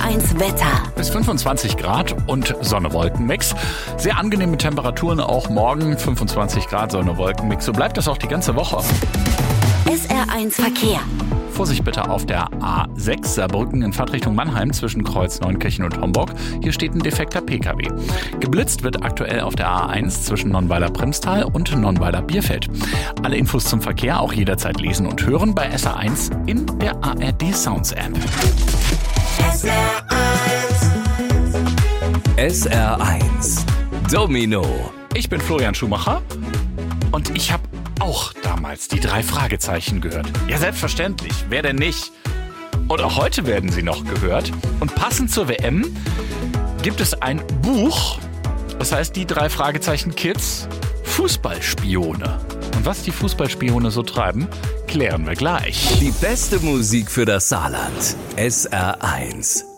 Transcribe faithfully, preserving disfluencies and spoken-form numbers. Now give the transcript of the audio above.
eins Wetter. Bis fünfundzwanzig Grad und Sonne-Wolken-Mix. Sehr angenehme Temperaturen auch morgen. fünfundzwanzig Grad Sonne-Wolken-Mix. So bleibt das auch die ganze Woche. S R eins Verkehr. Vorsicht bitte auf der A sechs Saarbrücken in Fahrtrichtung Mannheim zwischen Kreuz Neunkirchen und Homburg. Hier steht ein defekter P K W. Geblitzt wird aktuell auf der A eins zwischen Nonnweiler-Primstal und Nonnweiler-Bierfeld. Alle Infos zum Verkehr auch jederzeit lesen und hören bei S R eins in der A R D Sounds App. S R eins. S R eins. Domino. Ich bin Florian Schumacher und ich habe auch damals die drei Fragezeichen gehört. Ja, selbstverständlich. Wer denn nicht? Und auch heute werden sie noch gehört. Und passend zur W M gibt es ein Buch, das heißt die drei Fragezeichen Kids, Fußballspione. Und was die Fußballspione so treiben, klären wir gleich. Die beste Musik für das Saarland. S R eins.